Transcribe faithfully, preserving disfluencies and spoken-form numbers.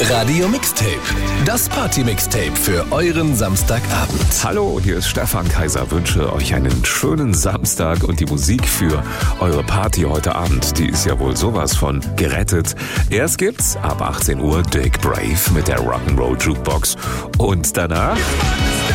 Radio Mixtape, das Party-Mixtape für euren Samstagabend. Hallo, hier ist Stefan Kaiser. Wünsche euch einen schönen Samstag und die Musik für eure Party heute Abend, die ist ja wohl sowas von gerettet. Erst gibt's ab achtzehn Uhr Dick Brave mit der Rock'n'Roll Jukebox und danach